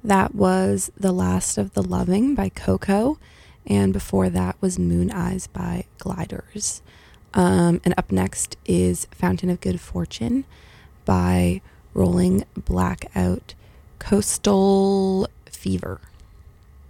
That was The Last of the Loving by Coco. And before that was Moon Eyes by Gliders. And up next is Fountain of Good Fortune by Rolling Blackout Coastal Fever.